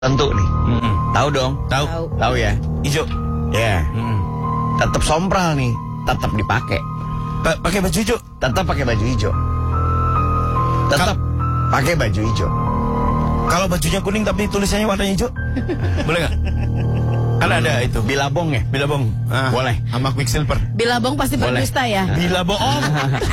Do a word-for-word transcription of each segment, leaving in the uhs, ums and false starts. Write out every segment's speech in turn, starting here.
Tentu nih. Mm-mm. Tahu dong? Tahu. Tahu ya? Hijau. Ya. Mm. Tetap sompral nih, tetap dipakai. Pa- pakai baju hijau. Tetap pakai baju hijau. Tetap pakai baju hijau. Kalau bajunya kuning tapi tulisannya warna hijau, boleh nggak? Kan ada itu. Bilabong ya? Bilabong. Ah, Boleh. Sama Quicksilver. Bilabong pasti Boleh. berdusta ya. Bilabong.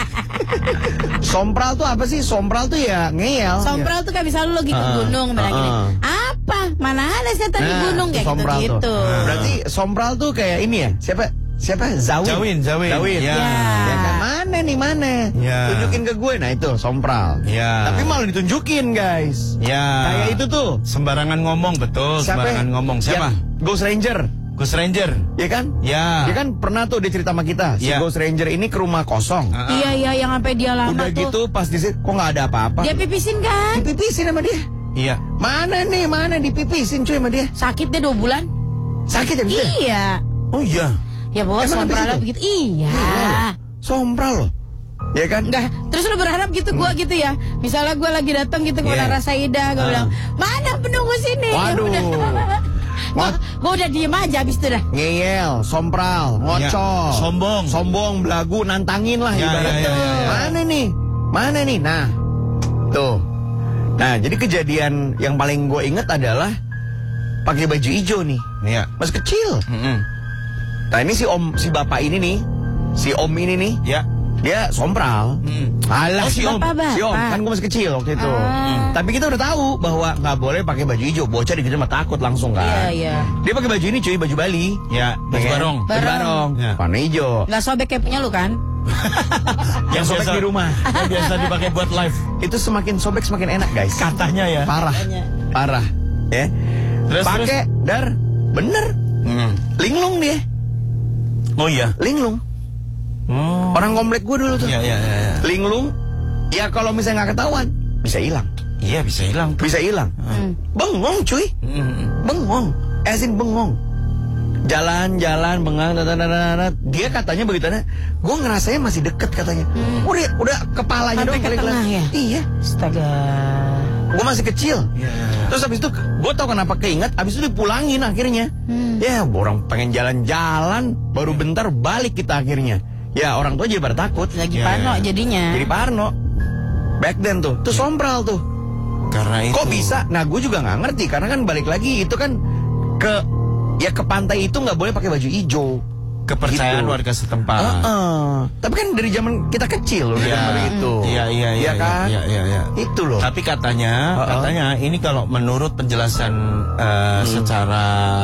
Sompral tuh apa sih? Sompral tuh ya ngeyel. Sompral tuh kayak misalnya lu lagi ke Uh, gunung, bilang gini, uh, uh. apa? Mana ada setan di Nah, gunung itu kayak sompral gitu-gitu. tuh. Berarti sompral tuh kayak ini ya? Siapa? Siapa? Zawin. Zawin, Zawin. Zawin. Ya. Ya kan, mana nih mana? Ya. Tunjukin ke gue. Nah itu sompral. Ya. Tapi malah ditunjukin guys. Ya. Kayak itu tuh. Sembarangan ngomong, betul. Siapa? Sembarangan ngomong. Siapa? Yang Ghost Ranger. Ghost Ranger. Ya kan? Ya. Dia kan pernah tuh dia cerita sama kita. Si Ya. Ghost Ranger ini ke rumah kosong. Ah, ah. Iya iya yang sampai dia lama Udah tuh. gitu pas di situ kok nggak ada apa-apa. Dia pipisin kan? Dipipisin sama dia. Iya. Mana nih? Mana dipipisin cuy sama dia? Sakit deh dua bulan. Sakit ya bisa? Iya. Oh iya. Ya bos Emang sompral habis itu? begitu. Iya. Sompral loh. Ya kan? Enggak, terus lu berharap gitu gua gitu ya. Misalnya gua lagi datang gitu ke Yeah. Menara Saida, gua Ah. bilang, "Mana penunggu sini?" Waduh. Ya udah. gua, gua udah diem aja habis itu dah. Ngeyel, sompral, ngocol, Ya, sombong. sombong, belagu, nantangin lah Ya, ibaratnya. ya, ya, ya, ya. Mana nih? Mana nih? Nah, tuh. Nah, jadi kejadian yang paling gue inget adalah pakai baju hijau nih, Iya. masih kecil. Mm-mm. Nah ini si om, si bapak ini nih, si om ini nih, Ya. dia sompral. Mm. Alah Oh, si om, bapak-bapak. si om, kan gue masih kecil waktu itu. Ah. Tapi kita udah tahu bahwa nggak boleh pakai baju hijau, bocah dikejar mah takut langsung kan. Iya, iya. Dia pakai baju ini cuy, baju Bali. Ya. Baju Ya kan? barong. Baju Barong. barong. Ya. Warna hijau. Nggak sobek kayak punya lu kan? Yang sobek di rumah. Yang biasa dipakai buat live. Itu semakin sobek semakin enak guys. Katanya ya. Parah, Katanya. parah. Ya. Terus, Pakai dar, bener. Mm. Linglung dia, Oh iya. linglung. Oh. Orang komplek gue dulu tuh. Iya, iya, iya. iya. Linglung. Ya kalau misalnya nggak ketahuan, bisa hilang. Iya, bisa hilang. Bisa hilang. Hmm. Bengong cuy, Mm. bengong. Esin bengong. Jalan-jalan bengang, dadadadadad. Dia katanya begitu, gue ngerasanya masih deket katanya. Udah, udah kepalanya Sampai doang ke kali tengah kelihatan. ya? Iya, Astaga. gue masih kecil. Iya. Terus habis itu gue tau kenapa keinget, habis itu dipulangin akhirnya. Hmm. Ya orang pengen jalan-jalan, baru bentar balik kita akhirnya. Ya orang tua jadi pada takut. Lagi Ya, pano ya. jadinya. Jadi parno. Back then tuh, tuh sompral tuh. Karena itu. Kok bisa? Nah gue juga nggak ngerti karena kan balik lagi itu kan ke ya ke pantai itu nggak boleh pakai baju hijau. Kepercayaan Gitu. warga setempat. Heeh. Tapi kan dari zaman kita kecil udah Iya. kan begitu. Iya, iya, iya, kan? iya, iya, iya. Itu loh. Tapi katanya, Uh-uh. katanya ini kalau menurut penjelasan uh, secara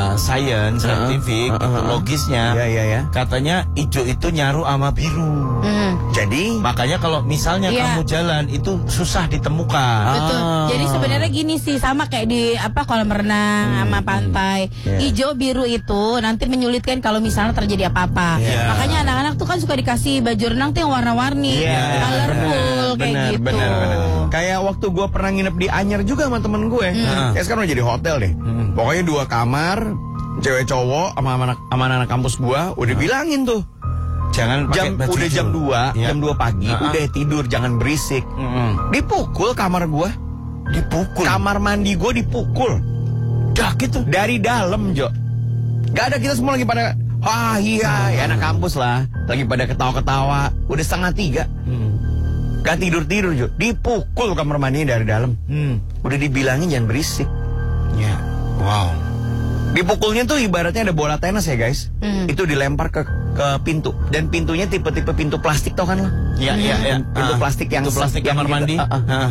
sains, saintifik, Uh-uh, uh-uh. logisnya, Iya iya ya. katanya hijau itu nyaru sama biru. Hmm. Jadi Makanya kalau misalnya Iya. kamu jalan itu susah ditemukan. Betul. Ah. Jadi sebenarnya gini sih, sama kayak di apa kolam renang sama pantai. Yeah. Hijau biru itu nanti menyulitkan kalau misalnya terjadi apa-apa. Yeah. Makanya anak-anak tuh kan suka dikasih baju renang tuh yang warna-warni, Iya, colorful kayak benar, gitu. benar, benar. Kayak waktu gue pernah nginep di Anyer juga sama temen gue. Hmm. Ya sekarang udah jadi hotel deh. Hmm. Pokoknya dua kamar, cewek cowok sama anak sama anak kampus gue udah bilangin tuh. Jangan pakai Jam baju udah hijau. jam dua, Iya. jam dua pagi, Uh-uh. udah tidur jangan berisik. Mm-mm. Dipukul kamar gue, Dipukul. kamar mandi gue dipukul. Dah gitu. Dari dalam, Jo. Gak ada, kita semua lagi pada wah iya, ya anak kampus lah. Lagi pada ketawa-ketawa. Udah setengah tiga. Hmm. Gak tidur-tidur, Jo. Dipukul kamar mandinya dari dalam. Hmm. Udah dibilangin jangan berisik. Ya. Wow. Dipukulnya tuh ibaratnya ada bola tenis ya guys. Hmm. Itu dilempar ke ke pintu. Dan pintunya tipe-tipe pintu plastik tau kan lo? Ya, ya, ya. Pintu Ah, plastik yang pintu plastik yang kamar gitu. mandi. Ah, ah. Ah.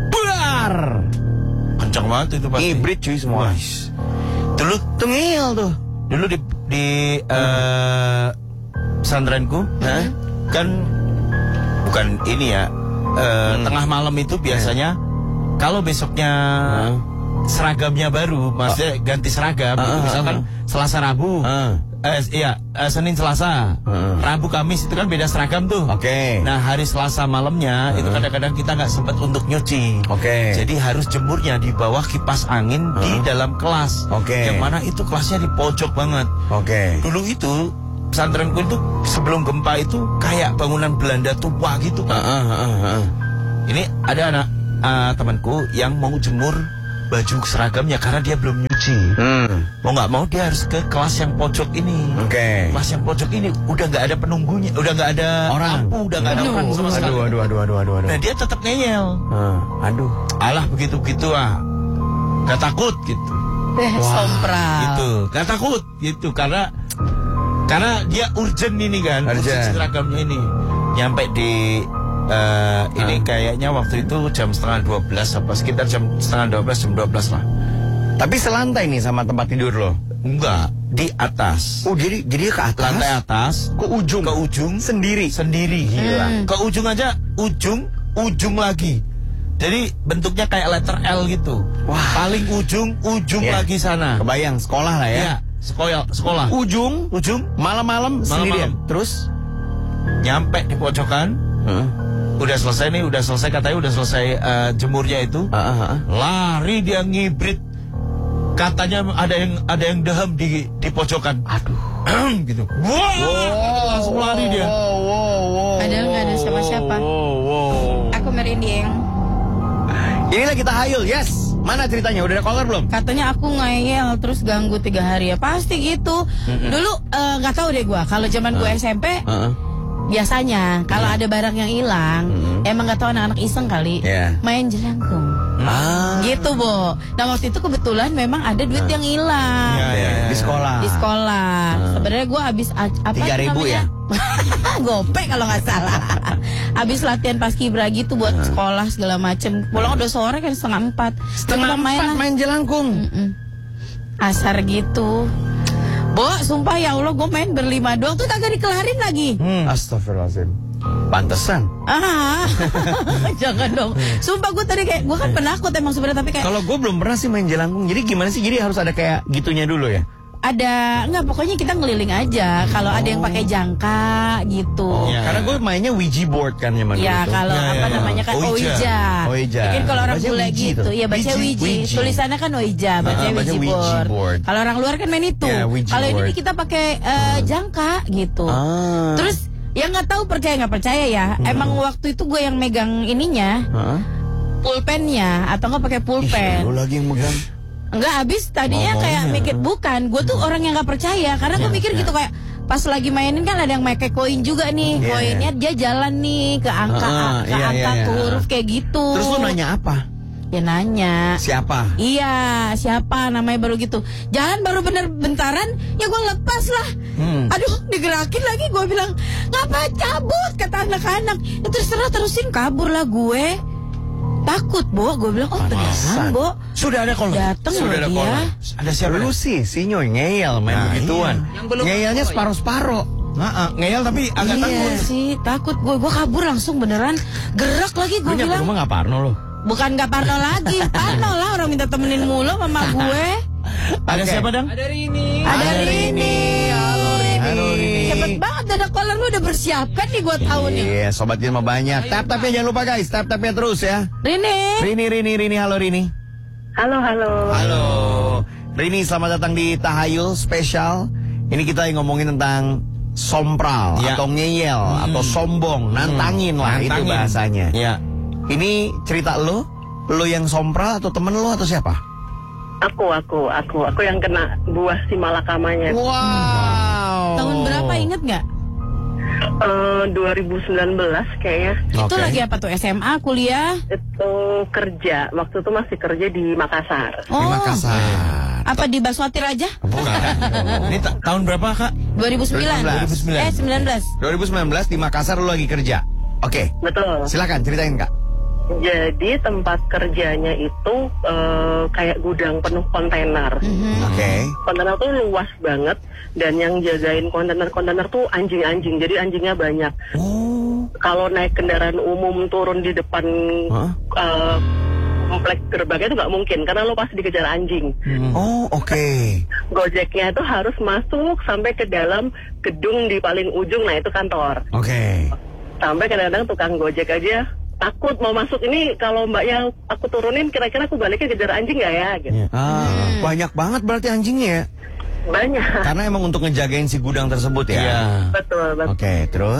Buar! Kencang banget itu pasti. Hibrid cuy semua. Wais. Dulu Tuh ngeyel tuh. dulu di di eh, pesantrenku Hah? kan bukan ini ya eh, tengah malam itu biasanya kalau besoknya seragamnya baru maksudnya ganti seragam Ah, itu ah, misalkan Selasa Rabu Ah. eh, iya eh, Senin Selasa Ah. Rabu Kamis itu kan beda seragam tuh. Oke. Nah hari Selasa malamnya itu kadang-kadang kita nggak sempat untuk nyuci. Oke. Jadi harus jemurnya di bawah kipas angin di dalam kelas. Oke. Yang mana itu kelasnya di pojok banget. Oke. Dulu itu pesantrenku itu sebelum gempa itu kayak bangunan Belanda tua gitu. Ah, ah, ah, ah. Ini ada anak uh, temanku yang mau jemur baju seragamnya karena dia belum nyuci. Hmm. Mau nggak mau dia harus ke kelas yang pojok ini. Oke. Kelas yang pojok ini udah nggak ada penunggunya, udah nggak ada Orang. lampu, udah nggak ada Aduh. orang sama sekali. Aduh, aduh, aduh, aduh, aduh, aduh. Nah dia tetap ngeyel. Ah, aduh. Alah begitu-begitu ah, nggak takut gitu. Eh, sompral. Gitu, nggak takut gitu karena karena dia urgent ini kan, Urgent. urgent seragamnya ini. Nyampe di eh, ini kayaknya waktu itu jam setengah dua belas apa sekitar jam setengah dua belas jam dua belas lah. Tapi selantai nih sama tempat tidur lo. Enggak, di atas. Oh, jadi jadi ke atas. Lantai atas ke ujung. ke ujung Sendiri. sendiri gila. Hmm. Ke ujung aja, ujung, ujung lagi. Jadi bentuknya kayak letter L gitu. Wah. Paling ujung, ujung Ya. lagi sana. Kebayang sekolah lah ya. Ya, sekolah, sekolah. Ujung, Ujung, malam-malam sendirian. Malam-malam. Terus? nyampe di pojokan. Heeh. Udah selesai nih, udah selesai katanya udah selesai eh, jemurnya itu. Heeh, heeh. Lari dia ngibrit. Katanya ada yang ada yang daham di di pojokan. Aduh. Gitu. Wah, langsung lari dia. Wow, wow, wow. Padahal nggak ada siapa-siapa. Wow, wow. Aku merinding. Inilah kita hayul, yes. Mana ceritanya? Udah ada caller belum? Katanya aku ngeyel terus ganggu tiga hari ya. Pasti gitu. Dulu eh, nggak tahu deh gua. Kalau zaman gua S M P Heeh. biasanya kalau ada barang yang hilang, emang nggak tahu anak-anak iseng kali, Iya. main jelangkung. Ah. Gitu, Bo. Nah, waktu itu kebetulan memang ada duit yang hilang. Iya, iya, iya. Di sekolah. Di sekolah. Sebenarnya gue habis a- apa Tiga itu ribu namanya? Gopek kalau nggak salah. Habis latihan paskibra gitu buat sekolah segala macem. Pulang udah sore kan setengah empat. Setengah empat lah. main jelangkung. Mm-mm. Asar gitu. Bo, sumpah ya Allah, gue main berlima doang tuh kagak dikelarin lagi. Hmm. Astagfirullahaladzim. Pantesan. Ah, jangan dong. Sumpah gue tadi kayak gue kan penakut emang sebenarnya tapi kayak Kalau gue belum pernah sih main jelangkung. Jadi gimana sih? Jadi harus ada kayak gitunya dulu ya. ada nggak pokoknya kita ngeliling aja. Kalau ada yang pakai jangka gitu. Iya. Karena gue mainnya Ouija board kan zaman Ya dulu tuh. kalau Ya, ya, apa ya. namanya kan Ouija. Ouija. Ouija. Mungkin kalau orang Baca bule Ouija gitu, tuh. ya baca Ouija, Ouija. Ouija. Tulisannya kan Ouija, baca Ah, baca Ouija Ouija board. board. Kalau orang luar kan main itu. Ya, Ouija Kalau ini board. nih kita pakai eh, jangka gitu. Ah. Terus ya nggak tahu percaya nggak percaya ya. Emang waktu itu gue yang megang ininya, Hah? pulpennya atau nggak pakai pulpen. Lu lagi yang megang. Enggak habis tadinya Ngomongnya. kayak mikir bukan, gue tuh orang yang nggak percaya karena gue mikir gitu kayak pas lagi mainin kan ada yang pakai koin juga nih, Iya. koinnya dia jalan nih ke angka Ah, ke iya, angka iya, ke iya. huruf kayak gitu. Terus lu nanya apa? Ya nanya. Siapa? Iya siapa namanya baru gitu. Jalan baru bener bentaran, ya gue lepas lah. Hmm. Aduh digerakin lagi gue bilang ngapa cabut kata anak-anak. Ya terserah terusin kabur lah gue. Takut Bo, gue bilang oh beneran Bo. Sudah ada caller. Dateng Sudah loh ada dia. caller. Ada siapa? Lu sih, sinyoy ngeyel main Nah, begituan. iya. Yang belum Ngeyelnya apa, separuh-separuh. Nah, ah, ngeyel tapi agak Iya takut. sih takut gue gue kabur langsung beneran gerak lagi Lu gue nyampe bilang rumah gak parno lu? bukan gak parno lagi parno lah orang minta temenin mulu mama gue Ada Oke. siapa, Dang? ada Halo, Rini Halo, Rini. cepet banget ada caller lu udah bersiapkan nih gue tahu nih Iya, sobat Gilma banyak. Tap-tapnya jangan lupa guys, tap-tapnya terus ya. Rini Rini, Rini, Rini, halo Rini. Halo, halo. Halo. Rini, selamat datang di Tahayul Spesial. Ini kita yang ngomongin tentang sompral Ya. atau ngeyel atau sombong, nantangin lah itu Nantangin. bahasanya. Iya. Ini cerita lo, lo yang sompral atau temen lo atau siapa? Aku, aku, aku, aku yang kena buah si malakamanya. Wow. tahun berapa inget nggak Eh, dua ribu sembilan belas kayaknya. itu Oke. lagi apa tuh S M A kuliah Itu kerja. Waktu itu masih kerja di Makassar. oh Di Makassar. apa di Baswati Raja Bukan. Ini ta- tahun berapa, Kak? dua ribu sembilan dua ribu sembilan. eh sembilan belas dua ribu sembilan belas di Makassar lo lagi kerja. Oke. Betul. Silakan ceritain Kak. Jadi tempat kerjanya itu eh, kayak gudang penuh kontainer. Oke. Kontainer tuh luas banget dan yang jagain kontainer-kontainer tuh anjing-anjing. Jadi anjingnya banyak. Oh. Kalau naik kendaraan umum turun di depan Hah? eh, komplek gerbangnya itu nggak mungkin karena lo pasti dikejar anjing. Oh, oke. Gojeknya itu harus masuk sampai ke dalam gedung di paling ujung, nah itu kantor. Oke. Sampai kadang-kadang tukang gojek aja takut mau masuk ini, kalau mbaknya aku turunin kira-kira aku baliknya kejar anjing nggak ya? Gitu. Ah, banyak banget berarti anjingnya ya. Banyak. Karena emang untuk ngejagain si gudang tersebut ya. Iya. Betul, betul. Oke, terus?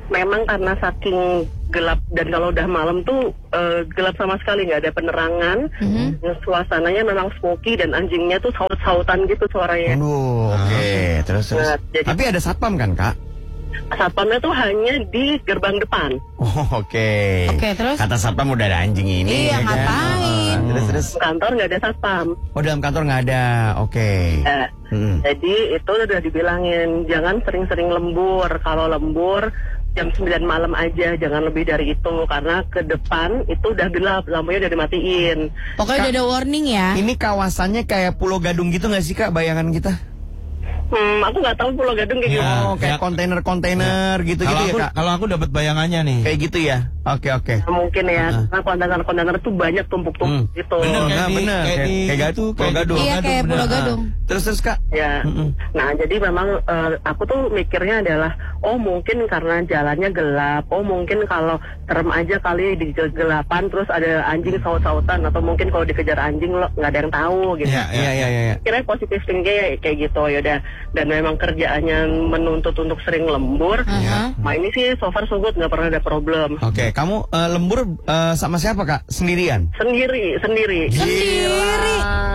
memang karena saking gelap dan kalau udah malam tuh uh, gelap sama sekali, nggak ada penerangan. Mhm. Suasananya memang smoky dan anjingnya tuh saut-sautan gitu suaranya. Aduh, oke. Terus terus. Nah, jadi- Tapi ada satpam kan, Kak? Satpamnya tuh hanya di gerbang depan. Oh, oke. Oke, terus? Kata satpam udah ada anjing ini. Iya, ya kan? ngapain? Ah, Terus terus. Kantor nggak ada satpam. Oh, dalam kantor nggak ada. Oke. Eh, Hmm. Jadi itu udah dibilangin jangan sering-sering lembur. Kalau lembur jam sembilan malam aja, jangan lebih dari itu karena ke depan itu udah gelap, lampunya udah dimatiin. Pokoknya udah ada warning ya. Ini kawasannya kayak Pulau Gadung gitu nggak sih, Kak, bayangan kita? Hmm, aku nggak tahu Pulau Gadung kayak Ya. gimana. Oh, kayak ya. kontainer-kontainer gitu-gitu Kalau ya, aku Kak? kalau aku dapat bayangannya nih. Kayak gitu ya? Oke, oke. Nah, mungkin ya, karena kontainer-kontainer tuh banyak tumpuk-tumpuk Hmm. gitu. Bener, Oh, kayak nah, di- bener. kayak Kayak- di kayak itu, gitu, Pulau kayak di Gadung. Iya, kayak bener. Pulau Ah. Gadung. Terus terus, Kak? Ya, Mm-mm. nah jadi memang eh, aku tuh mikirnya adalah, oh mungkin karena jalannya gelap, oh mungkin kalau serem aja kali di kegelapan terus ada anjing saut-sautan atau mungkin kalau dikejar anjing lo nggak ada yang tahu gitu. Iya, Iya, iya, iya. Kira positif thinking kayak gitu yaudah, dan memang kerjaannya menuntut untuk sering lembur. Aha. Nah ini sih so far so good, nggak pernah ada problem. Oke, kamu eh, lembur eh, sama siapa, Kak? Sendirian? Sendiri, sendiri. Sendiri.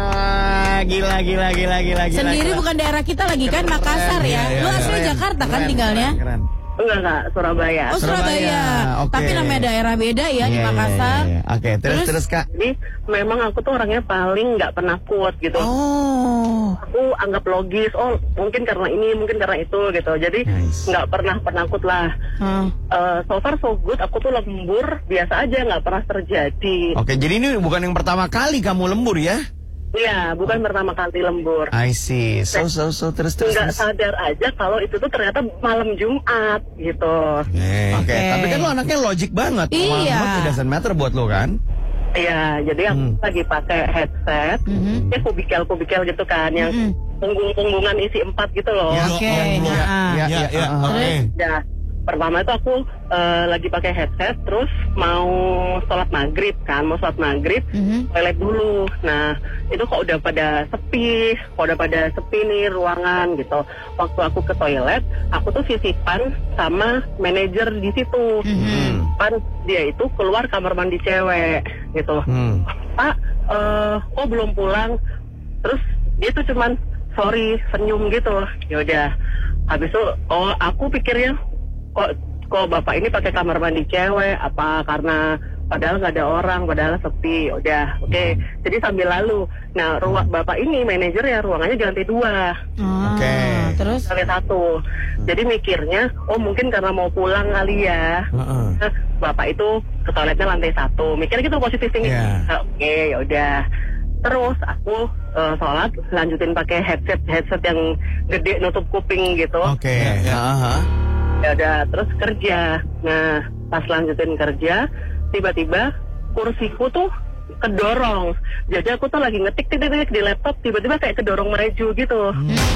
Gila, gila, gila, gila, gila. Sendiri gila. bukan daerah kita lagi kan, Makassar ya. Iya, Lu iya, asli keren, Jakarta kan keren, tinggalnya? keren, keren. Enggak enggak, Surabaya. Oh, Surabaya. Surabaya, oke. Tapi namanya daerah beda ya di Iya, iya, Makassar. iya, iya. Oke, terus, Terus? terus, Kak? Jadi memang aku tuh orangnya paling nggak penakut gitu. Oh. Aku anggap logis, oh mungkin karena ini, mungkin karena itu gitu. Jadi Nice. nggak pernah penakut lah. Hmm. Eh, so far so good, aku tuh lembur biasa aja, nggak pernah terjadi. Oke, jadi ini bukan yang pertama kali kamu lembur ya? Iya, bukan pertama kali lembur. I see. So, so, so, terus, terus, Nggak terus. sadar aja kalau itu tuh ternyata malam Jumat gitu. Oke, Oke. tapi kan lo anaknya logik banget. Iya. Malam it doesn't matter buat lo kan? Iya, jadi aku Hmm. lagi pakai headset, Mhm. ya kubikel-kubikel gitu kan, yang Mhm. punggung-punggungan isi empat gitu loh. Ya, Oke, ya, nah. ya, Ya, ya, ya, ah, ah. oke. Nah, pertama itu aku eh, lagi pakai headset, terus mau sholat maghrib kan, mau sholat maghrib, Mhm. toilet dulu. Nah, itu kok udah pada sepi, kok udah pada sepi nih ruangan gitu. Waktu aku ke toilet, aku tuh sisipan sama manajer di situ. Mhm. Kan dia itu keluar kamar mandi cewek gitu. Hmm. Pak, eh, kok belum pulang? Terus dia tuh cuman sorry, senyum gitu. Ya udah. Habis itu, oh aku pikirnya kok kok bapak ini pakai kamar mandi cewek, apa karena padahal nggak ada orang, padahal sepi. Ya udah, oke. Jadi sambil lalu. Nah, ruang bapak ini manajernya ruangannya di lantai dua, Ah, Oke. Terus? lantai satu. Jadi mikirnya, oh mungkin karena mau pulang kali ya. Heeh. Nah, bapak itu ke toiletnya lantai satu. Mikirnya gitu positif thinking. Iya. Nah, Oke, ya udah. Terus aku eh, sholat, lanjutin pakai headset headset yang gede nutup kuping gitu. Oke. Ya, ya. Ah, ah. Ya udah, terus kerja. Nah, pas lanjutin kerja, tiba-tiba kursiku tuh kedorong. Jadi aku tuh lagi ngetik tik tik tik di laptop, tiba-tiba kayak kedorong mereju gitu.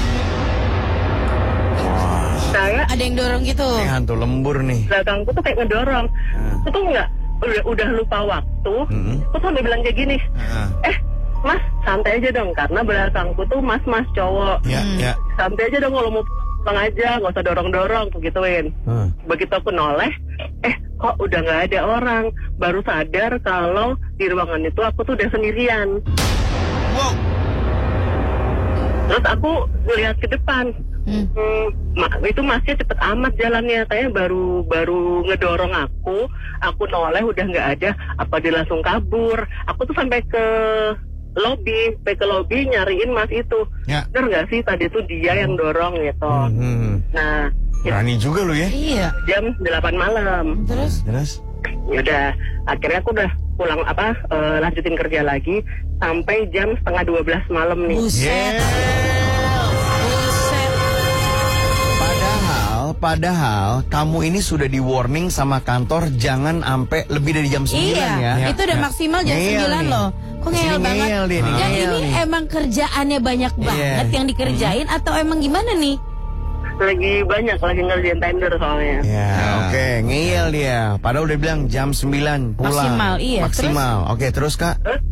Saya Ada yang dorong gitu. Ini hantu lembur nih. belakangku tuh kayak ngedorong. Hmm. Aku tuh nggak udah udah lupa waktu. Hmm. Aku tuh sampai bilang kayak gini, Ah. eh mas santai aja dong, karena belakangku tuh mas mas cowok. Ya, Hmm. ya. Santai aja dong kalau mau pulang aja, nggak usah dorong dorong, gituin. Hmm. Begitu aku noleh, eh kok udah nggak ada orang. Baru sadar kalau di ruangan itu aku tuh udah sendirian. Wow. Terus aku lihat ke depan. Hmm. Hmm, ma- itu masnya cepet amat jalannya. Kayaknya baru baru ngedorong aku. Aku noleh udah nggak ada. Apa dia langsung kabur? Aku tuh sampai ke lobby, sampai ke lobby nyariin mas itu. Ya. Bener nggak sih tadi tuh dia yang dorong gitu. Hmm. Nah, itu Berani juga lo ya. Iya. jam delapan malam. Terus? Terus? Yaudah, akhirnya aku udah pulang apa eh, lanjutin kerja lagi sampai jam setengah dua belas malam nih. Buset. Buset. Padahal, padahal kamu ini sudah di warning sama kantor jangan sampai lebih dari jam sembilan Iya, ya. itu udah maksimal jam Ngeyel sembilan nih. loh. Kok ngeyel Sini banget? ngeyel dia nih, Dan ngeyel ini nih. emang kerjaannya banyak Iya. banget yang dikerjain atau emang gimana nih? Lagi banyak lagi ngerjain tender soalnya. Ya, Ya. oke, ngeyel dia. Padahal udah bilang jam sembilan pulang. Maksimal, iya. Maksimal. Oke, terus Kak? Terus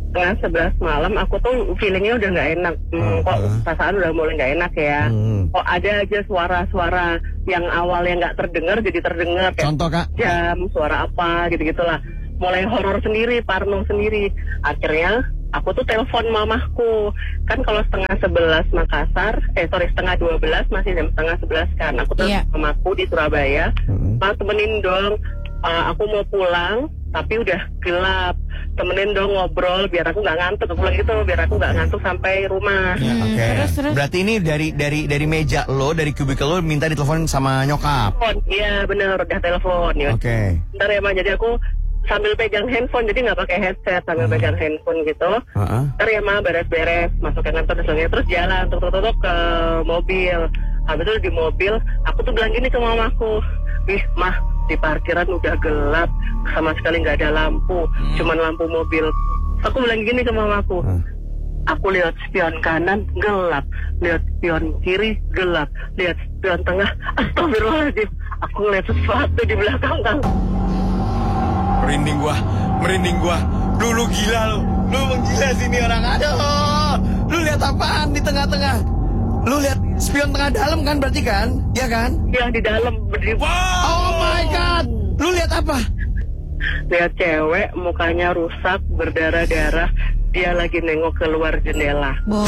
setengah sebelas malam, aku tuh feelingnya udah nggak enak. Hmm, kok perasaan udah mulai nggak enak ya. Hmm. Kok ada aja suara-suara yang awalnya nggak terdengar jadi terdengar. Kayak Contoh, Kak? jam, suara apa gitu-gitulah. Mulai horor sendiri, parno sendiri. Akhirnya aku tuh telepon mamahku. Kan kalau setengah sebelas Makassar, eh sorry setengah dua belas masih jam setengah sebelas kan. Aku telepon Iya. mamaku di Surabaya. Ma, temenin dong. Uh, aku mau pulang, tapi udah gelap. Temenin dong ngobrol, biar aku nggak ngantuk. Aku bilang gitu, biar aku nggak ngantuk sampai rumah. Hmm, Oke. terus, terus. Berarti ini dari dari dari meja lo, dari kubikel lo minta ditelepon sama nyokap. Telepon, iya bener, udah telepon. Ya. Oke. Bentar ya Ma, jadi aku sambil pegang handphone, jadi nggak pakai headset, sambil pegang handphone gitu. Heeh. Ntar ya Ma, beres-beres, masuk ke kantor, terus terus jalan, tutup-tutup ke mobil. Habis itu di mobil, aku tuh bilang gini ke mamaku, ih Mah, di parkiran udah gelap, sama sekali nggak ada lampu, cuman lampu mobil. Aku bilang gini ke mamaku, aku lihat spion kanan gelap, lihat spion kiri gelap, lihat spion tengah, astagfirullahaladzim, aku ngeliat sesuatu di belakang Kang. Merinding gua, merinding gua. Lu lu gila lu. Lu menggila sini orang. Aduh. Lu lihat apaan di tengah-tengah? Lu lihat spion tengah dalam kan berarti kan? Iya kan? Yang di dalam berdiri, Oh my god. Lu lihat apa? lihat cewek mukanya rusak, berdarah-darah, dia lagi nengok keluar jendela. Bo.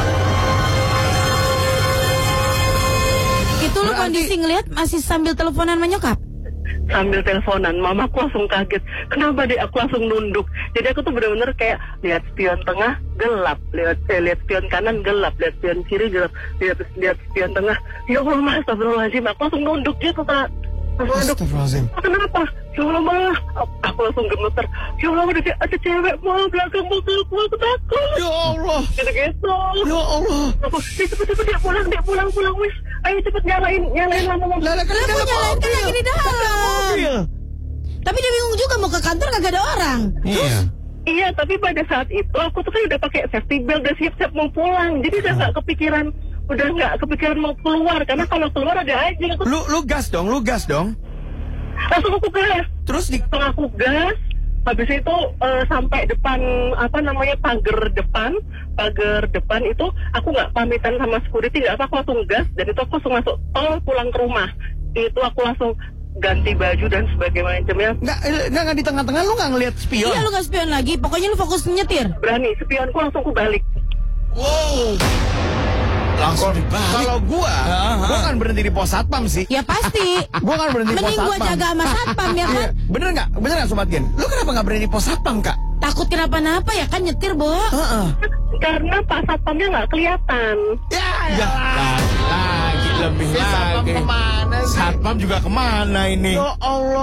Itu lu Berarti- kondisi ngelihat masih sambil teleponan sama nyokap? Sambil teleponan, mamaku langsung kaget. Kenapa deh? Aku langsung nunduk. Jadi aku tuh bener-bener kayak lihat spion tengah gelap, lihat eh, lihat spion kanan gelap, lihat spion kiri gelap, lihat lihat spion tengah. Ya Allah, Mas, astagfirullahaladzim. Aku langsung nunduk gitu, Kak. Langsung nunduk. Astagfirullahaladzim. "Ah, kenapa? Ya Allah, Mas." Aku langsung gemeter. Ya Allah, ada, ada cewek mau belakang mobilku, aku takut. Ya Allah. Gitu-gitu. Ya Allah. Aku, "Ih, cepet-cepet dia pulang, dia pulang, pulang, wis. Ayo cepet nyalain, nyalain lampu mobil." Lah, lah, kan Lah, ada mau nyalain kan mobil. lagi di dalam. Mobil. Tapi dia bingung juga mau ke kantor kagak ada orang. Iya. Iya, tapi pada saat itu aku tuh kan udah pakai safety belt, udah siap-siap mau pulang. Jadi udah nggak kepikiran, udah nggak kepikiran mau keluar. Karena kalau keluar ada anjing, aku Lu lu gas dong, lu gas dong. langsung aku gas. Terus di Langsung aku gas. Habis itu eh, sampai depan apa namanya pagar depan, pagar depan itu aku nggak pamitan sama security, nggak apa, aku langsung gas dan itu aku langsung masuk tol pulang ke rumah. Itu aku langsung ganti baju dan sebagainya macamnya. nggak nggak nggak di tengah-tengah lu nggak ngelihat spion. Iya lu gak spion lagi, pokoknya lu fokus nyetir. Berani, spionku langsung aku balik. Wow. Langsung dibalik. Kalau gua, Aha. gua kan berhenti di pos satpam sih. Ya pasti. Gua kan berhenti di pos Mending gua satpam. jaga sama satpam ya Iya, kan. bener nggak? Bener nggak Sobat Gen? Lu kenapa nggak berhenti di pos satpam, Kak? Takut kenapa-napa ya kan nyetir, Bo. Heeh. Karena pak satpamnya nggak kelihatan. Ya, Ya, lagi, lagi lebih Si satpam lagi. kemana sih? Satpam juga kemana ini? Ya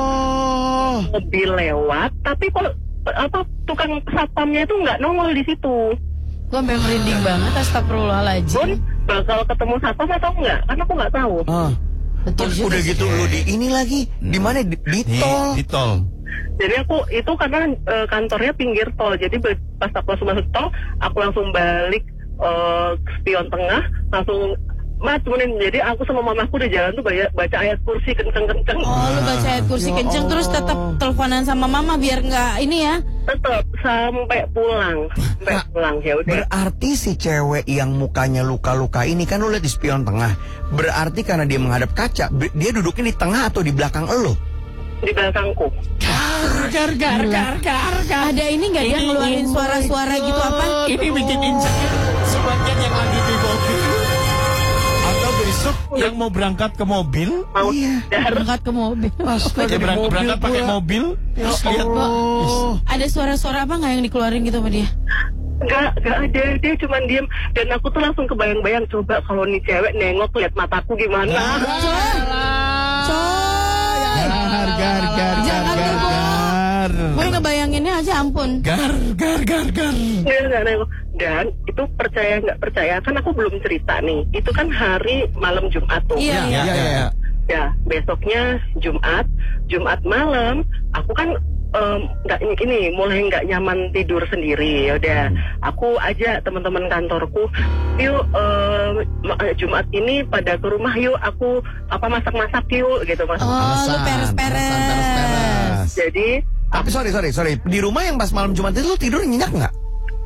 Allah. Mobil lewat, tapi kok apa tukang satpamnya itu nggak nongol di situ. Gua sampai merinding banget, Bun, astagfirullahaladzim. bakal ketemu satpam atau enggak? Karena aku nggak tahu. Ah. Betul juga Udah sih. gitu lu di ini lagi. Di mana di, di Di, tol. di tol. Jadi aku itu karena eh, kantornya pinggir tol. Jadi be- pas aku langsung masuk tol, aku langsung balik eh, ke spion tengah, langsung Mas, kemudian jadi aku sama mamaku udah jalan tuh baca, baca ayat kursi kenceng-kenceng. Oh, lu baca ayat kursi Ya kenceng terus Allah. tetap teleponan sama mama biar nggak ini ya. Tetap sampai pulang, sampai Nah, pulang ya udah. Berarti si cewek yang mukanya luka-luka ini kan lu lihat di spion tengah. Berarti karena dia menghadap kaca, be- dia duduknya di tengah atau di belakang elo? Di belakangku. Gar, gar, gar, gar, gar. Ada ini nggak dia Ini- ngeluarin ini- suara-suara gitu apa? Ini bikin insecure. Sebagian yang lagi di mobil. Atau besok yang mau berangkat ke mobil. Mau Iya. dar. Berangkat ke mobil. Astaga, Dia di berangkat, mobil berangkat pakai pula. mobil. Ya Terus lihat. Allah. Ada suara-suara apa nggak yang dikeluarin gitu sama dia? Enggak, enggak ada. Dia cuma diem. Dan aku tuh langsung kebayang-bayang. Coba kalau nih cewek nengok lihat mataku gimana. Coy, Gar, gar, gar, Jangan gar, dulu. gar. gue ngebayanginnya aja ampun. Gar, gar, gar, gar. Nggak, nggak nengok. Dan itu percaya nggak percaya. Kan aku belum cerita nih. Itu kan hari malam Jumat tuh. Iya, iya. Ya, ya, ya. Ya, besoknya Jumat, Jumat malam, aku kan em, nggak ini, ini mulai nggak nyaman tidur sendiri. Ya udah, aku aja teman-teman kantorku, yuk em, ma- Jumat ini pada ke rumah yuk, aku apa masak-masak yuk gitu mas. Oh, lu Alasan, peres-peres. alasan peres-peres. Jadi Tapi sorry, sorry, sorry. Di rumah yang pas malam Jumat itu lu tidur nyenyak nggak?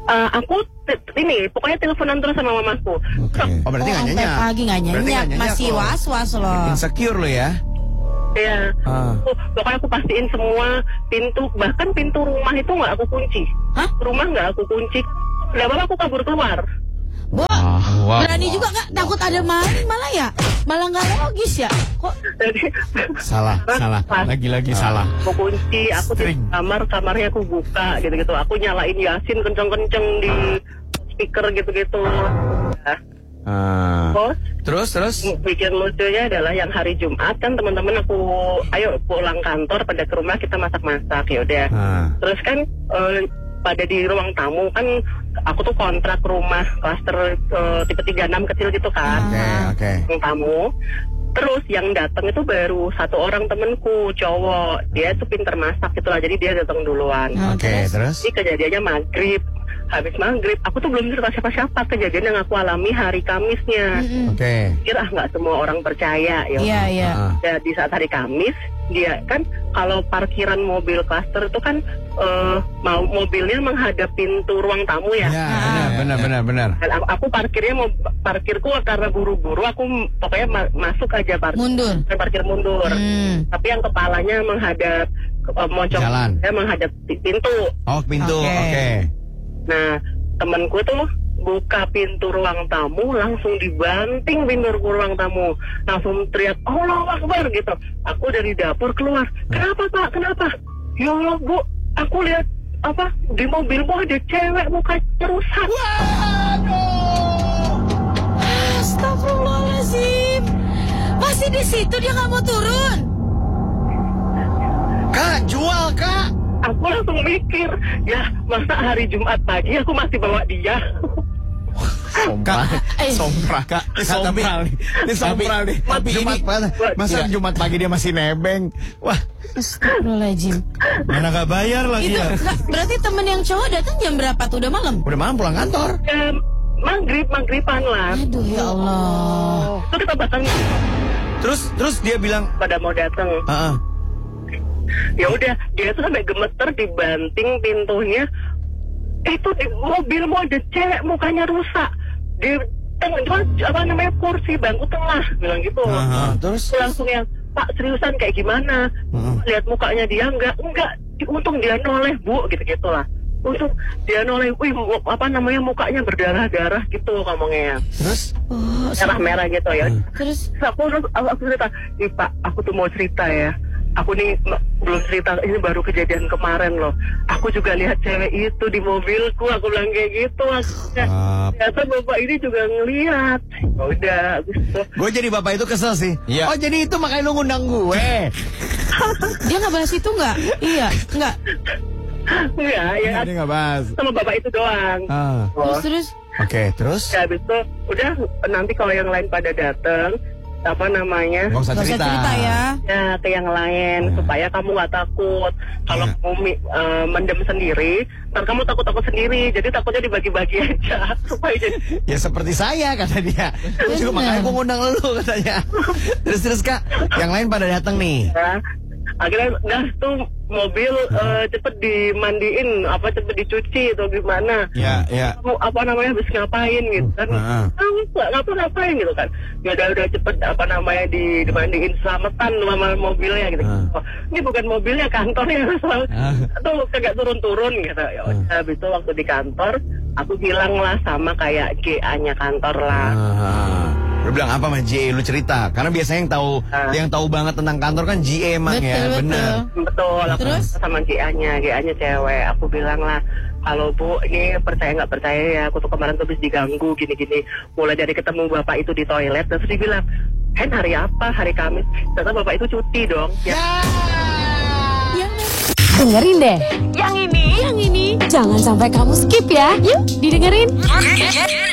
Uh, aku te- ini pokoknya teleponan terus sama mamaku. Oke. Oh berarti nggak sampai nyenyak. pagi nggak Berarti nyenyak, nggak nyenyak masih lo. was-was loh. Insecure lo ya. Ya, Ah. aku, pokoknya aku pastiin semua pintu, bahkan pintu rumah itu nggak aku kunci. Hah? Rumah nggak aku kunci. Nggak apa-apa aku kabur keluar. Bo, wow. berani juga nggak takut ada maling malah ya? Malah nggak logis ya? Kok Jadi Salah, salah. Pas. Lagi-lagi salah. aku kunci, aku di String. kamar, kamarnya aku buka gitu-gitu. Aku nyalain Yasin kenceng-kenceng di speaker gitu-gitu. Nah, Ah. terus Terus, terus. bikin lucunya adalah yang hari Jumat kan teman-teman aku ayo pulang kantor pada ke rumah kita masak-masak ya udah. Ah. Terus kan eh, pada di ruang tamu kan aku tuh kontrak rumah klaster eh, tipe tiga enam kecil gitu kan. Oke, oke. Ruang tamu. Terus yang datang itu baru satu orang temenku cowok. Dia tuh pinter masak gitu lah. Jadi dia datang duluan. Nah, Oke, terus. Jadi kejadiannya maghrib. Habis maghrib, aku tuh belum cerita siapa-siapa kejadian yang aku alami hari Kamisnya. Mm-mm. Oke. Kira nggak semua orang percaya ya. Iya iya. Ah. Ya, di saat hari Kamis dia kan kalau parkiran mobil klaster itu kan eh, mau mobilnya menghadap pintu ruang tamu ya. Ya, benar, benar, benar, benar. Dan aku, aku parkirnya mau parkirku karena buru-buru aku pokoknya ma- masuk aja parkir. Mundur. Parkir mundur. Hmm. Tapi yang kepalanya menghadap eh, mojok Jalan. ya, menghadap pi- pintu. Oh, pintu. Oke. Oke. Nah, temanku tuh buka pintu ruang tamu, langsung dibanting pintu ruang tamu, langsung teriak Allahu Akbar gitu. Aku dari dapur keluar, kenapa Pak? Kenapa? Ya Allah Bu, aku lihat apa di mobilmu ada cewek mukanya rusak. Astagfirullahaladzim. Masih di situ dia nggak mau turun. Kak, jual, Kak. Aku langsung mikir, ya masa hari Jumat pagi aku masih bawa dia. Kak, Eh. sompral, Kak. Ini sompral nih. Ini sompral nih. tapi Jumat ini- pagi. Masa Iya. Jumat pagi dia masih nebeng? Wah, Astagfirullahaladzim. Mana nggak bayar lagi Itu ya? nggak, berarti temen yang cowok datang jam berapa tuh? Udah malam? udah malam pulang kantor. Ya, maghrib maghriban lah. Aduh ya Allah. Itu kita bahkan Terus, terus dia bilang, pada mau datang. "Heeh. Ya udah, dia tuh sampai gemeter dibanting pintunya. Itu di mobilmu ada cewek mukanya rusak. Di tengah apa namanya kursi bangku tengah bilang gitu. Heeh. Terus, Aku langsung yang Pak seriusan kayak gimana? Heeh. Lihat mukanya dia enggak enggak. Untung dia noleh Bu gitu gitulah. Untung dia noleh. Wih mu- apa namanya mukanya berdarah-darah gitu ngomongnya. terus, Oh, Merah-merah gitu ya. terus Terus aku, aku, aku cerita, nih Pak, aku tuh mau cerita ya. Aku nih m- belum cerita, ini baru kejadian kemarin loh. Aku juga lihat cewek itu di mobilku, aku bilang kayak gitu. Akhirnya, Ah. ternyata bapak ini juga ngelihat. Ya udah, gitu. gue jadi bapak itu kesel sih. Iya. Oh, jadi itu makanya lu ngundang gue. dia nggak bahas itu nggak? Iya nggak. Ya, ya, Dia nggak bahas. sama bapak itu doang. Ah. Terus Oh, terus. Oke, terus? ya habis itu, udah nanti kalau yang lain pada datang, apa namanya? Gak usah Gak usah cerita. cerita ya. Ya ke yang lain Ya. supaya kamu nggak takut. Kalau Ya. kamu mi- eh, mendem sendiri, ntar kamu takut-takut sendiri. Jadi takutnya dibagi-bagi aja supaya jadi. Ya seperti saya kata dia. Gue juga Bener. makanya gue ngundang lu katanya. Terus terus Kak, yang lain pada datang nih. Ya. Akhirnya dah tuh mobil eh, cepet dimandiin, apa cepet dicuci atau gimana. Ya, ya. Kamu apa namanya habis ngapain gitu kan? Heeh. Kamu nggak ngapa-ngapain gitu kan? Ya udah udah cepet apa namanya di dimandiin selamatan sama mobilnya gitu. Ah. Oh, ini bukan mobilnya kantornya soal Ah. tuh kagak turun-turun gitu. Ya udah habis itu waktu di kantor aku bilang lah sama kayak G A-nya kantor lah. Ah. Lu bilang apa sama J A? Lu cerita. Karena biasanya yang tahu Ah. yang tahu banget tentang kantor kan J A emang Betul, ya, betul. bener. Betul, aku Terus? sama G A-nya, G A-nya cewek. Aku bilang lah, kalau Bu, ini percaya nggak percaya ya, aku tuh kemarin tuh habis diganggu gini-gini. Mulai dari ketemu bapak itu di toilet, terus dia bilang, Hen hari apa? Hari Kamis. Ternyata bapak itu cuti dong. Ya, Yang Dengerin deh. Yang ini. Yang ini. Jangan sampai kamu skip ya. Yuk, didengerin.